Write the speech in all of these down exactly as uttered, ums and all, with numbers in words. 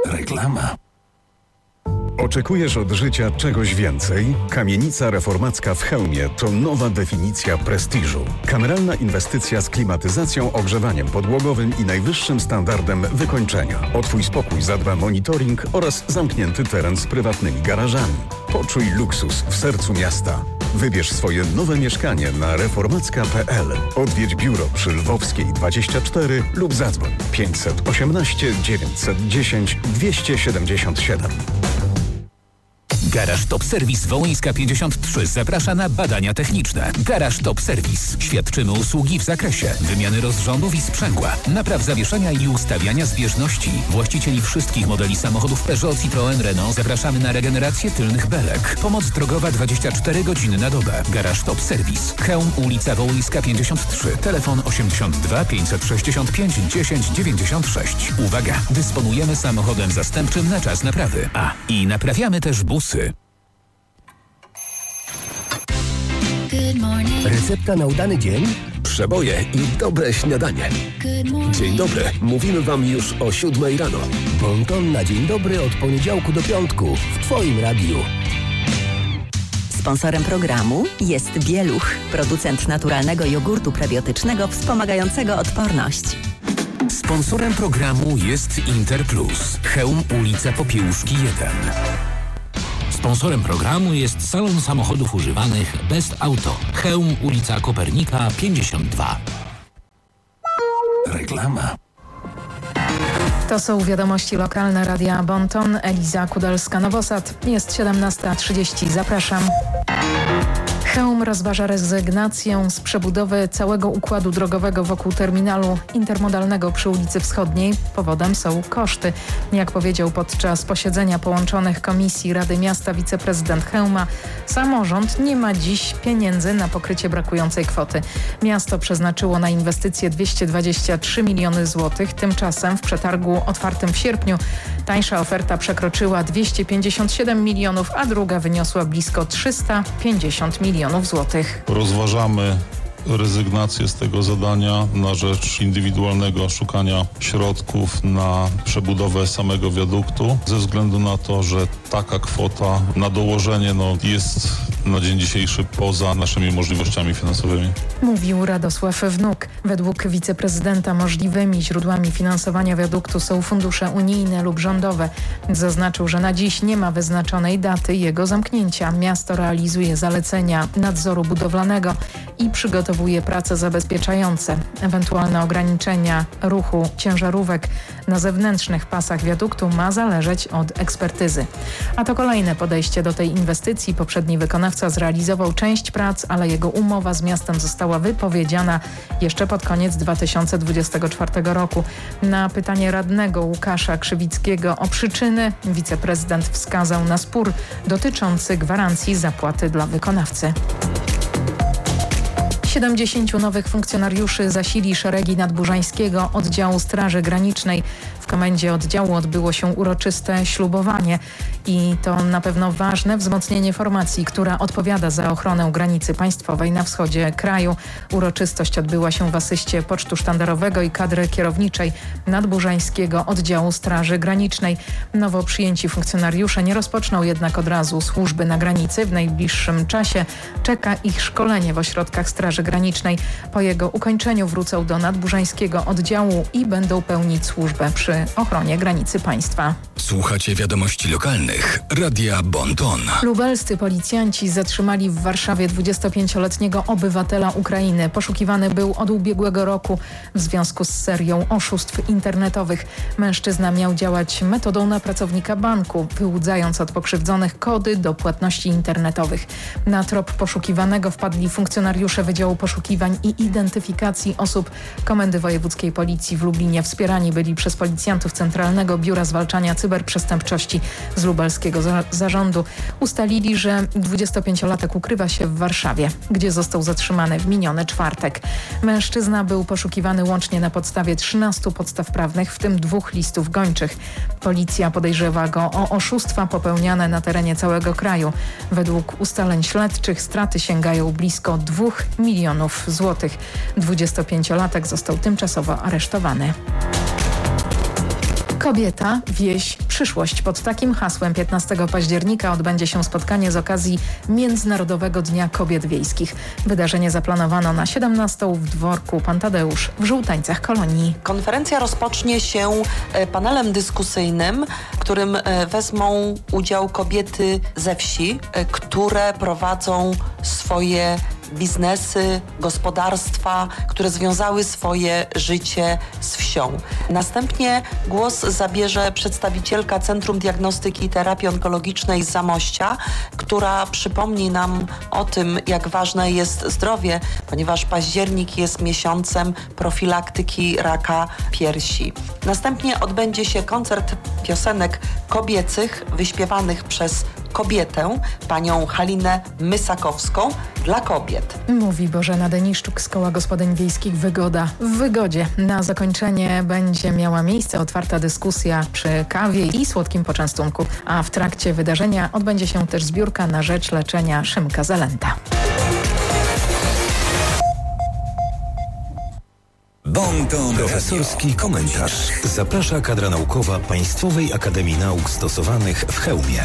Reklama. Oczekujesz od życia czegoś więcej? Kamienica reformacka w Chełmie to nowa definicja prestiżu. Kameralna inwestycja z klimatyzacją, ogrzewaniem podłogowym i najwyższym standardem wykończenia. O Twój spokój zadba monitoring oraz zamknięty teren z prywatnymi garażami. Poczuj luksus w sercu miasta. Wybierz swoje nowe mieszkanie na reformacka kropka p l. Odwiedź biuro przy Lwowskiej dwadzieścia cztery lub zadzwoń pięćset osiemnaście dziewięćset dziesięć dwieście siedemdziesiąt siedem. Garaż Top Service Wołyńska pięćdziesiąt trzy zaprasza na badania techniczne. Garaż Top Service. Świadczymy usługi w zakresie wymiany rozrządów i sprzęgła, napraw zawieszenia i ustawiania zbieżności. Właścicieli wszystkich modeli samochodów Peugeot, Citroën, Renault zapraszamy na regenerację tylnych belek. Pomoc drogowa dwadzieścia cztery godziny na dobę. Garaż Top Service. Chełm, ulica Wołyńska pięćdziesiąt trzy. Telefon osiemdziesiąt dwa pięćset sześćdziesiąt pięć dziesięć dziewięćdziesiąt sześć. Uwaga! Dysponujemy samochodem zastępczym na czas naprawy. A, i naprawiamy też busy. Recepta na udany dzień? Przeboje i dobre śniadanie. Dzień dobry, mówimy Wam już o siódmej rano. Bon ton na dzień dobry od poniedziałku do piątku w Twoim radiu. Sponsorem programu jest Bieluch, producent naturalnego jogurtu prebiotycznego wspomagającego odporność. Sponsorem programu jest Interplus. Chełm, ulica Popiełuszki jeden. Sponsorem programu jest salon samochodów używanych Best Auto. Chełm, ulica Kopernika pięćdziesiąt dwa. Reklama. To są wiadomości lokalne Radia Bon Ton. Eliza Kudalska-Nowosad. Jest siedemnasta trzydzieści. Zapraszam. Chełm rozważa rezygnację z przebudowy całego układu drogowego wokół terminalu intermodalnego przy ulicy Wschodniej. Powodem są koszty. Jak powiedział podczas posiedzenia połączonych komisji Rady Miasta wiceprezydent Chełma, samorząd nie ma dziś pieniędzy na pokrycie brakującej kwoty. Miasto przeznaczyło na inwestycje dwieście dwadzieścia trzy miliony złotych. Tymczasem w przetargu otwartym w sierpniu tańsza oferta przekroczyła dwieście pięćdziesiąt siedem milionów, a druga wyniosła blisko trzysta pięćdziesiąt milionów złotych. Rozważamy rezygnację z tego zadania na rzecz indywidualnego szukania środków na przebudowę samego wiaduktu, ze względu na to, że taka kwota na dołożenie no, jest na dzień dzisiejszy poza naszymi możliwościami finansowymi. Mówił Radosław Wnuk. Według wiceprezydenta możliwymi źródłami finansowania wiaduktu są fundusze unijne lub rządowe. Zaznaczył, że na dziś nie ma wyznaczonej daty jego zamknięcia. Miasto realizuje zalecenia nadzoru budowlanego i przygotowuje prace zabezpieczające. Ewentualne ograniczenia ruchu ciężarówek na zewnętrznych pasach wiaduktu ma zależeć od ekspertyzy. A to kolejne podejście do tej inwestycji. Poprzedni wykonawca zrealizował część prac, ale jego umowa z miastem została wypowiedziana jeszcze pod koniec dwa tysiące dwudziestego czwartego roku. Na pytanie radnego Łukasza Krzywickiego o przyczyny wiceprezydent wskazał na spór dotyczący gwarancji zapłaty dla wykonawcy. siedemdziesięciu nowych funkcjonariuszy zasili szeregi Nadburzańskiego Oddziału Straży Granicznej. W komendzie oddziału odbyło się uroczyste ślubowanie i to na pewno ważne wzmocnienie formacji, która odpowiada za ochronę granicy państwowej na wschodzie kraju. Uroczystość odbyła się w asyście pocztu sztandarowego i kadry kierowniczej Nadburzańskiego Oddziału Straży Granicznej. Nowo przyjęci funkcjonariusze nie rozpoczną jednak od razu służby na granicy. W najbliższym czasie czeka ich szkolenie w ośrodkach Straży Granicznej. Po jego ukończeniu wrócą do Nadburzańskiego Oddziału i będą pełnić służbę przy ochronie granicy państwa. Słuchacie wiadomości lokalnych Radia Bon Ton. Lubelscy policjanci zatrzymali w Warszawie dwudziestopięcioletniego obywatela Ukrainy. Poszukiwany był od ubiegłego roku w związku z serią oszustw internetowych. Mężczyzna miał działać metodą na pracownika banku, wyłudzając od pokrzywdzonych kody do płatności internetowych. Na trop poszukiwanego wpadli funkcjonariusze Wydziału Poszukiwań i Identyfikacji Osób Komendy Wojewódzkiej Policji w Lublinie. Wspierani byli przez policjantów Centralnego Biura Zwalczania Cyberprzestępczości z lubelskiego za- zarządu. Ustalili, że dwudziestopięciolatek ukrywa się w Warszawie, gdzie został zatrzymany w miniony czwartek. Mężczyzna był poszukiwany łącznie na podstawie trzynastu podstaw prawnych, w tym dwóch listów gończych. Policja podejrzewa go o oszustwa popełniane na terenie całego kraju. Według ustaleń śledczych straty sięgają blisko dwóch milionów złotych. dwudziestopięciolatek został tymczasowo aresztowany. Kobieta, wieś, przyszłość. Pod takim hasłem piętnastego października odbędzie się spotkanie z okazji Międzynarodowego Dnia Kobiet Wiejskich. Wydarzenie zaplanowano na siedemnastą w dworku Pan Tadeusz w Żółtańcach Kolonii. Konferencja rozpocznie się panelem dyskusyjnym, w którym wezmą udział kobiety ze wsi, które prowadzą swoje biznesy, gospodarstwa, które związały swoje życie z wsią. Następnie głos zabierze przedstawicielka Centrum Diagnostyki i Terapii Onkologicznej z Zamościa, która przypomni nam o tym, jak ważne jest zdrowie, ponieważ październik jest miesiącem profilaktyki raka piersi. Następnie odbędzie się koncert piosenek kobiecych wyśpiewanych przez kobietę, panią Halinę Mysakowską, dla kobiet. Mówi Bożena Deniszczuk z Koła Gospodyń Wiejskich Wygoda w Wygodzie. Na zakończenie będzie miała miejsce otwarta dyskusja przy kawie i słodkim poczęstunku, a w trakcie wydarzenia odbędzie się też zbiórka na rzecz leczenia Szymka Zalęta. Bon ton profesorski komentarz. Zaprasza kadra naukowa Państwowej Akademii Nauk Stosowanych w Chełmie.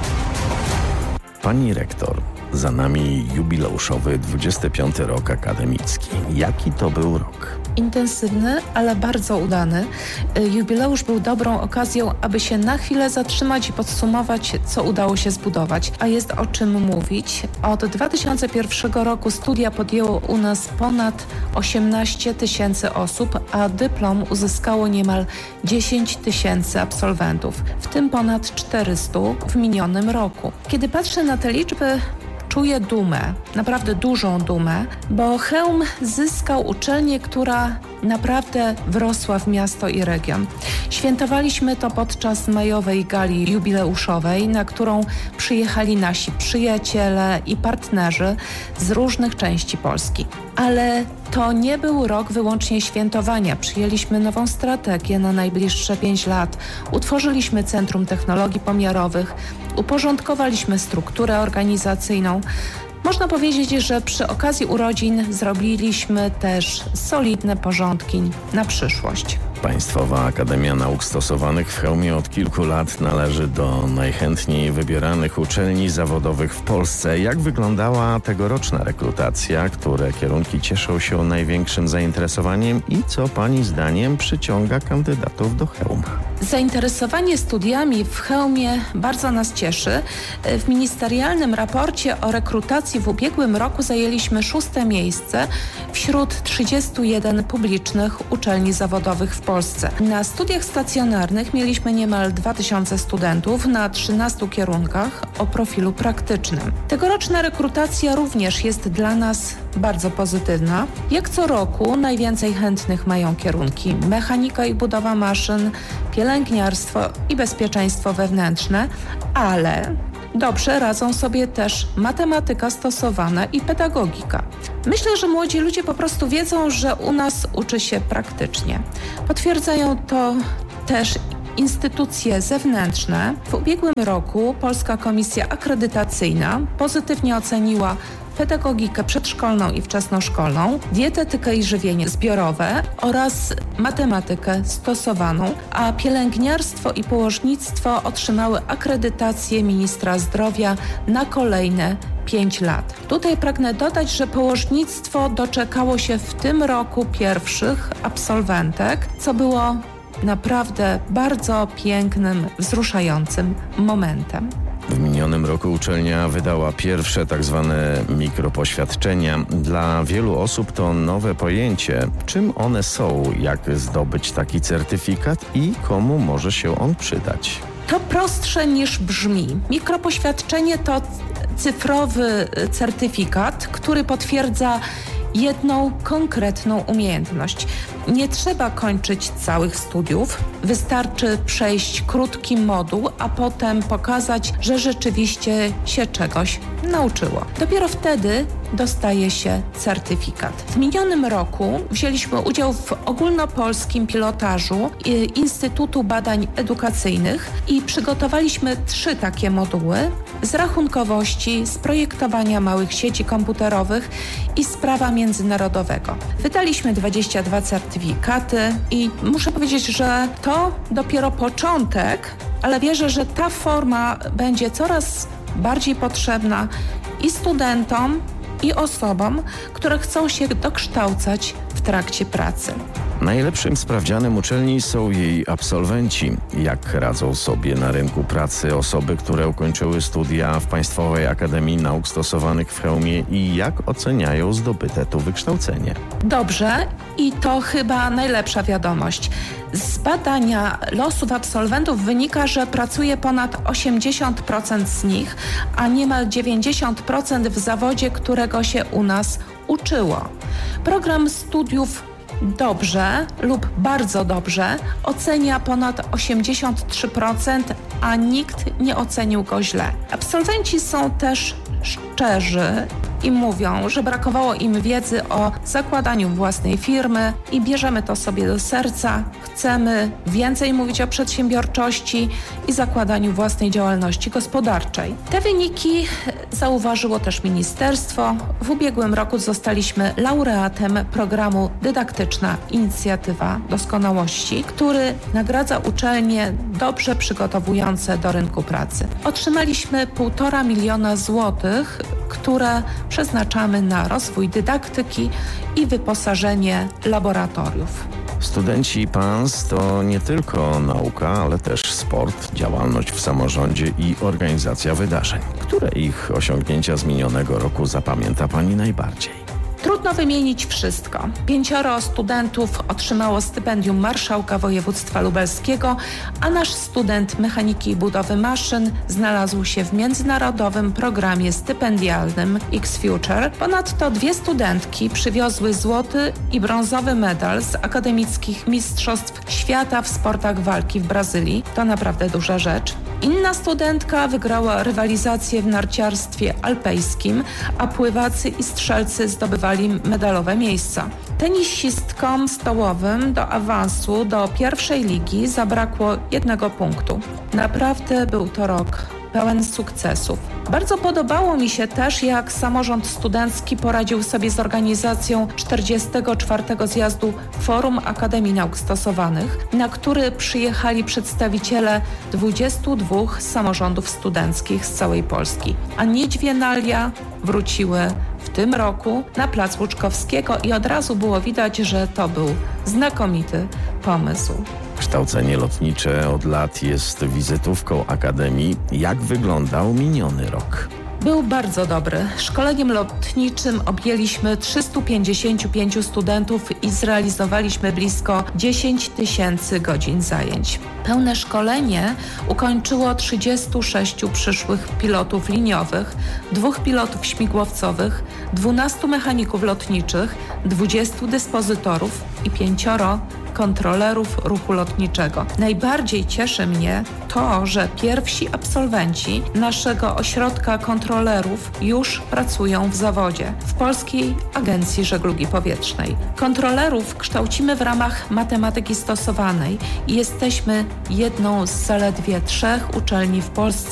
Pani rektor, za nami jubileuszowy dwudziesty piąty rok akademicki. Jaki to był rok? Intensywny, ale bardzo udany. Jubileusz był dobrą okazją, aby się na chwilę zatrzymać i podsumować, co udało się zbudować. A jest o czym mówić. Od dwa tysiące pierwszego roku studia podjęło u nas ponad osiemnaście tysięcy osób, a dyplom uzyskało niemal dziesięć tysięcy absolwentów, w tym ponad czterysta w minionym roku. Kiedy patrzę na te liczby, czuję dumę, naprawdę dużą dumę, bo Chełm zyskał uczelnię, która naprawdę wrosła w miasto i region. Świętowaliśmy to podczas majowej gali jubileuszowej, na którą przyjechali nasi przyjaciele i partnerzy z różnych części Polski. Ale to nie był rok wyłącznie świętowania. Przyjęliśmy nową strategię na najbliższe pięć lat. Utworzyliśmy Centrum Technologii Pomiarowych, uporządkowaliśmy strukturę organizacyjną. Można powiedzieć, że przy okazji urodzin zrobiliśmy też solidne porządki na przyszłość. Państwowa Akademia Nauk Stosowanych w Chełmie od kilku lat należy do najchętniej wybieranych uczelni zawodowych w Polsce. Jak wyglądała tegoroczna rekrutacja? Które kierunki cieszą się największym zainteresowaniem i co Pani zdaniem przyciąga kandydatów do Chełma? Zainteresowanie studiami w Chełmie bardzo nas cieszy. W ministerialnym raporcie o rekrutacji w ubiegłym roku zajęliśmy szóste miejsce wśród trzydziestu jeden publicznych uczelni zawodowych w Polsce. Na studiach stacjonarnych mieliśmy niemal dwa tysiące studentów na trzynastu kierunkach o profilu praktycznym. Tegoroczna rekrutacja również jest dla nas bardzo pozytywna. Jak co roku najwięcej chętnych mają kierunki mechanika i budowa maszyn, pielęgniarstwo i bezpieczeństwo wewnętrzne, ale dobrze radzą sobie też matematyka stosowana i pedagogika. Myślę, że młodzi ludzie po prostu wiedzą, że u nas uczy się praktycznie. Potwierdzają to też instytucje zewnętrzne. W ubiegłym roku Polska Komisja Akredytacyjna pozytywnie oceniła pedagogikę przedszkolną i wczesnoszkolną, dietetykę i żywienie zbiorowe oraz matematykę stosowaną, a pielęgniarstwo i położnictwo otrzymały akredytację ministra zdrowia na kolejne pięć lat. Tutaj pragnę dodać, że położnictwo doczekało się w tym roku pierwszych absolwentek, co było naprawdę bardzo pięknym, wzruszającym momentem. W minionym roku uczelnia wydała pierwsze tak zwane mikropoświadczenia. Dla wielu osób to nowe pojęcie. Czym one są, jak zdobyć taki certyfikat i komu może się on przydać? To prostsze niż brzmi. Mikropoświadczenie to cyfrowy certyfikat, który potwierdza jedną konkretną umiejętność. Nie trzeba kończyć całych studiów, wystarczy przejść krótki moduł, a potem pokazać, że rzeczywiście się czegoś nauczyło. Dopiero wtedy dostaje się certyfikat. W minionym roku wzięliśmy udział w ogólnopolskim pilotażu Instytutu Badań Edukacyjnych i przygotowaliśmy trzy takie moduły z rachunkowości, z projektowania małych sieci komputerowych i z prawa międzynarodowego. Wydaliśmy dwadzieścia dwa certyfikaty certyfikaty i muszę powiedzieć, że to dopiero początek, ale wierzę, że ta forma będzie coraz bardziej potrzebna i studentom, i osobom, które chcą się dokształcać w trakcie pracy. Najlepszym sprawdzianem uczelni są jej absolwenci. Jak radzą sobie na rynku pracy osoby, które ukończyły studia w Państwowej Akademii Nauk Stosowanych w Chełmie i jak oceniają zdobyte tu wykształcenie? Dobrze i to chyba najlepsza wiadomość. Z badania losów absolwentów wynika, że pracuje ponad osiemdziesiąt procent z nich, a niemal dziewięćdziesiąt procent w zawodzie, którego się u nas uczyło. Program studiów dobrze lub bardzo dobrze ocenia ponad osiemdziesiąt trzy procent, a nikt nie ocenił go źle. Absolwenci są też szczerzy i mówią, że brakowało im wiedzy o zakładaniu własnej firmy i bierzemy to sobie do serca. Chcemy więcej mówić o przedsiębiorczości i zakładaniu własnej działalności gospodarczej. Te wyniki zauważyło też ministerstwo. W ubiegłym roku zostaliśmy laureatem programu Dydaktyczna Inicjatywa Doskonałości, który nagradza uczelnie dobrze przygotowujące do rynku pracy. Otrzymaliśmy półtora miliona złotych, które przeznaczamy na rozwój dydaktyki i wyposażenie laboratoriów. Studenci P A S to nie tylko nauka, ale też sport, działalność w samorządzie i organizacja wydarzeń. Które ich osiągnięcia z minionego roku zapamięta Pani najbardziej? Trudno wymienić wszystko. Pięcioro studentów otrzymało stypendium Marszałka Województwa Lubelskiego, a nasz student mechaniki i budowy maszyn znalazł się w międzynarodowym programie stypendialnym X-Future. Ponadto dwie studentki przywiozły złoty i brązowy medal z akademickich mistrzostw świata w sportach walki w Brazylii. To naprawdę duża rzecz. Inna studentka wygrała rywalizację w narciarstwie alpejskim, a pływacy i strzelcy zdobywali medalowe miejsca. Tenisistkom stołowym do awansu do pierwszej ligi zabrakło jednego punktu. Naprawdę był to rok pełen sukcesów. Bardzo podobało mi się też, jak samorząd studencki poradził sobie z organizacją czterdziestego czwartego zjazdu Forum Akademii Nauk Stosowanych, na który przyjechali przedstawiciele dwudziestu dwóch samorządów studenckich z całej Polski. A niedźwiedalia wróciły w tym roku na Plac Łuczkowskiego i od razu było widać, że to był znakomity pomysł. Kształcenie lotnicze od lat jest wizytówką Akademii. Jak wyglądał miniony rok? Był bardzo dobry. Szkoleniem lotniczym objęliśmy trzystu pięćdziesięciu pięciu studentów i zrealizowaliśmy blisko dziesięć tysięcy godzin zajęć. Pełne szkolenie ukończyło trzydziestu sześciu przyszłych pilotów liniowych, dwóch pilotów śmigłowcowych, dwunastu mechaników lotniczych, dwudziestu dyspozytorów i pięcioro kontrolerów ruchu lotniczego. Najbardziej cieszy mnie to, że pierwsi absolwenci naszego ośrodka kontrolerów już pracują w zawodzie w Polskiej Agencji Żeglugi Powietrznej. Kontrolerów kształcimy w ramach matematyki stosowanej i jesteśmy jedną z zaledwie trzech uczelni w Polsce,